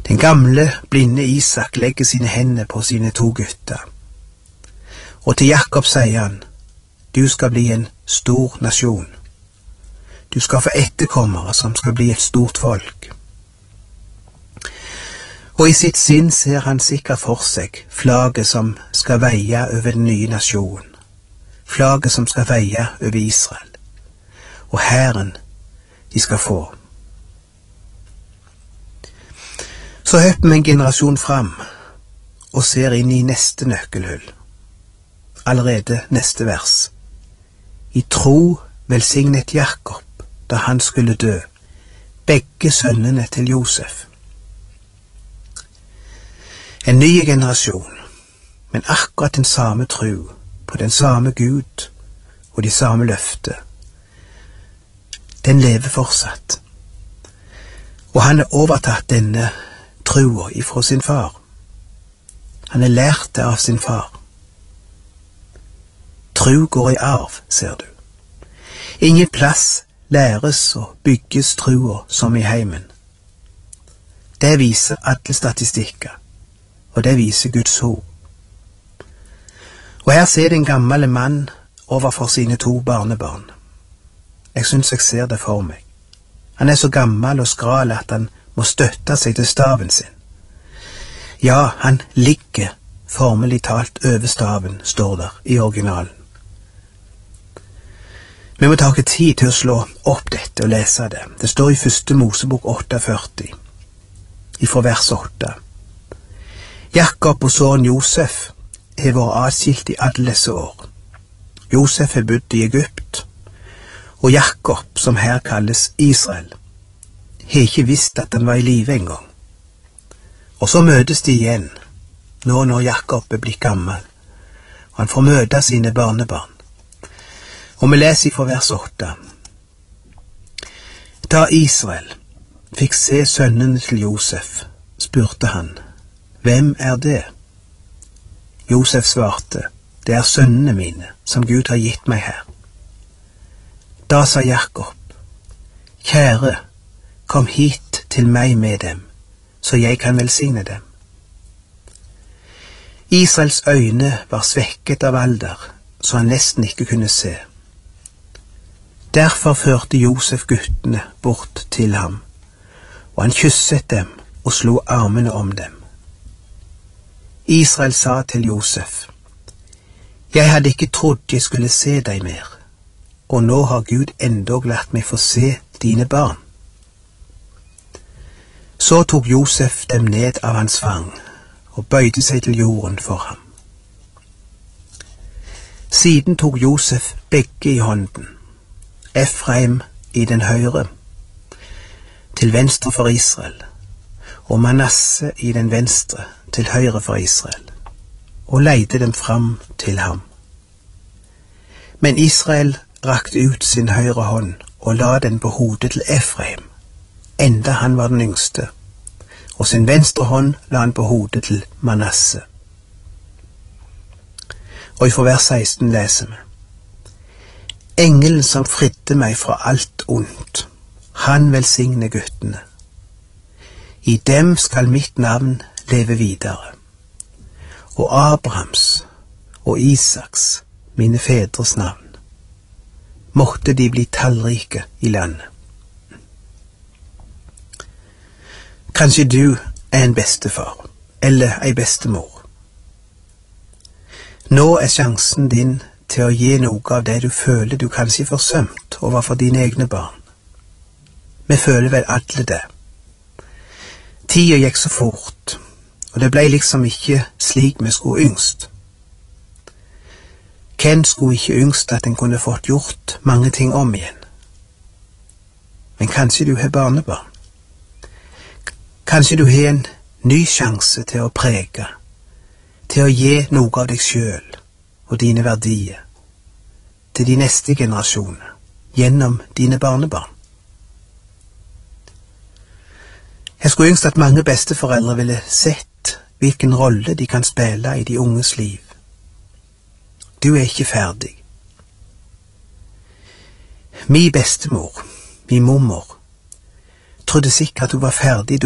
Den gamle, blinde Isak legger sine hender på sine 2 gutter. Og til Jakob sier han, du skal bli en stor nasjon. Du skal få etterkommere som skal bli et stort folk. Og i sitt sinn ser han sikkert for seg flagget som skal veie over den nye nasjonen. Flagget som skal veie over Israel. Og hæren de skal få. Så hopper vi en generasjon fram og ser inn i neste nøkkelhull. Allerede neste vers. I tro velsignet Jakob da han skulle dø, begge sønnene til Josef. En ny generasjon, men akkurat den samme tro på den samme Gud og de samme løfter. Den lever fortsatt. Og han har overtatt denne troa ifra sin far. Han har lært det av sin far. Tro går i arv, ser du. Ingen plass læres og bygges troa som i heimen. Det viser alle statistikker, og det viser Guds ord. Og her ser en gammel mann overfor sine 2 barnebarn. Jeg synes jeg ser det for meg. Han er så gammel og skral at han må støtte seg til staven sin. Ja, han ligger formelig talt over staven, står der i originalen. Vi må ta tid til å slå opp dette og lese det. Det står i 1. Mosebok 48, ifra vers 8. Jakob og sønnen Josef har vært adskilt i alle disse år. Josef har bodd i Egypt, og Jakob, som her kalles Israel, har ikke visst at han var i live en gang. Og så møtes de igjen, nå når Jakob er blitt gammel, og han får møte sine barnebarn. Og vi leser fra vers 8. Da Israel fikk se sønnene til Josef, spurte han, hvem er det? Josef svarte, det er sønnene mine, som Gud har gitt meg her. Da sa Jakob, kjære, kom hit til meg med dem, så jeg kan velsigne dem. Israels øyne var svekket av alder, så han nesten ikke kunne se. Derfor førte Josef guttene bort til ham, og han kysset dem og slo armene om dem. Israel sa til Josef, jeg hadde ikke trodd jeg skulle se deg mer, og nå har Gud endog latt meg få se dine barn. Så tok Josef dem ned av hans fang, og bøyde seg til jorden for ham. Siden tok Josef begge i hånden, Efraim i den høyre, til venstre for Israel, og Manasse i den venstre, til høyre for Israel, og leide dem fram til ham. Men Israel rakte ut sin høyre hånd og la den på hodet til Efraim, enda han var den yngste, og sin venstre hånd la han på hodet til Manasse. Og i vers 16 leser vi, engelen som fridde meg fra alt ondt, han velsigne guttene. I dem skal mitt navn leve videre, og Abrahams og Isaks, mine fedres navn, måtte de bli tallrike i landet. Kanskje du er en bestefar, eller ei bestemor. Nå er sjansen din til å gi noe av det du føler du kanskje forsømt overfor dine egne barn. Vi føler vel alle det. Tida gikk så fort, og det ble liksom ikke slik vi skulle yngst. Hvem skulle ikke yngst at en kunne fått gjort mange ting om igjen? Men kanskje du har barnebarn? Kanskje du har en ny sjanse til å prege, til å gi noe av deg selv og dine verdier til de neste generasjoner gjennom dine barnebarn. Jeg skulle ønske at mange besteforeldre ville sett hvilken rolle de kan spille i de unges liv. Du er ikke ferdig. Min bestemor, min mormor, trodde sikkert at hun var ferdig